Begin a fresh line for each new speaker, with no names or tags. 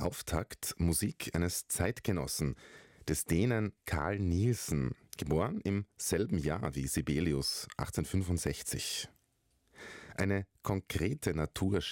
Auftakt Musik eines Zeitgenossen, des Dänen Carl Nielsen, geboren im selben Jahr wie Sibelius, 1865. Eine konkrete Natur